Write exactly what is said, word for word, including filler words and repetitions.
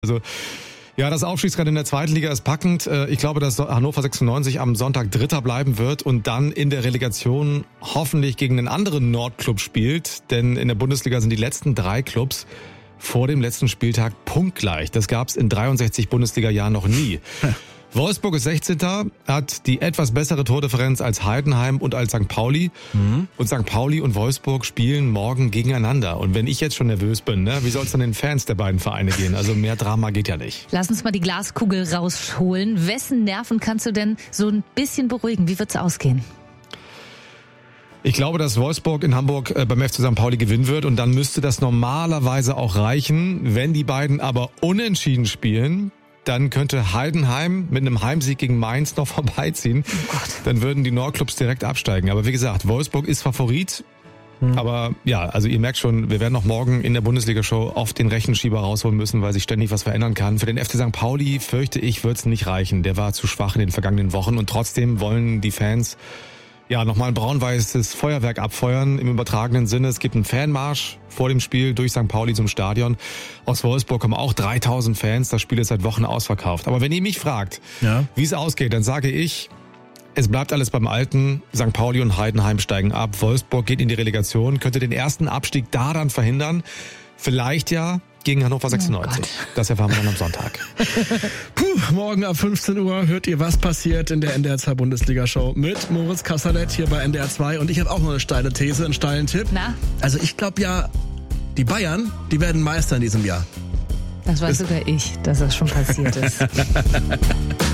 Also ja, das Aufstiegsrennen in der zweiten Liga ist packend. Ich glaube, dass Hannover sechsundneunzig am Sonntag Dritter bleiben wird und dann in der Relegation hoffentlich gegen einen anderen Nordclub spielt. Denn in der Bundesliga sind die letzten drei Clubs vor dem letzten Spieltag punktgleich. Das gab es in dreiundsechzig Bundesliga-Jahren noch nie. Wolfsburg ist sechzehnter, hat die etwas bessere Tordifferenz als Heidenheim und als Sankt Pauli. Mhm. Und Sankt Pauli und Wolfsburg spielen morgen gegeneinander. Und wenn ich jetzt schon nervös bin, ne, wie soll es dann den Fans der beiden Vereine gehen? Also mehr Drama geht ja nicht. Lass uns mal die Glaskugel rausholen. Wessen Nerven kannst du denn so ein bisschen beruhigen? Wie wird's ausgehen? Ich glaube, dass Wolfsburg in Hamburg beim F C Sankt Pauli gewinnen wird. Und dann müsste das normalerweise auch reichen. Wenn die beiden aber unentschieden spielen, dann könnte Heidenheim mit einem Heimsieg gegen Mainz noch vorbeiziehen. Oh Gott. Dann würden die Nordclubs direkt absteigen. Aber wie gesagt, Wolfsburg ist Favorit. Hm. Aber ja, also ihr merkt schon, wir werden noch morgen in der Bundesliga-Show oft den Rechenschieber rausholen müssen, weil sich ständig was verändern kann. Für den F C Sankt Pauli, fürchte ich, wird es nicht reichen. Der war zu schwach in den vergangenen Wochen. Und trotzdem wollen die Fans ja nochmal ein braun-weißes Feuerwerk abfeuern im übertragenen Sinne. Es gibt einen Fanmarsch vor dem Spiel durch Sankt Pauli zum Stadion. Aus Wolfsburg kommen auch dreitausend Fans. Das Spiel ist seit Wochen ausverkauft. Aber wenn ihr mich fragt, ja, wie es ausgeht, dann sage ich, es bleibt alles beim Alten. Sankt Pauli und Heidenheim steigen ab. Wolfsburg geht in die Relegation, könnte den ersten Abstieg daran verhindern. Vielleicht ja gegen Hannover sechsundneunzig. Oh, das erfahren wir dann am Sonntag. Puh, morgen ab fünfzehn Uhr hört ihr, was passiert in der N D R zwei Bundesliga-Show mit Moritz Kasserlet hier bei N D R zwei. Und ich habe auch noch eine steile These, einen steilen Tipp. Na? Also ich glaube ja, die Bayern, die werden Meister in diesem Jahr. Das weiß sogar ich, dass das schon passiert ist.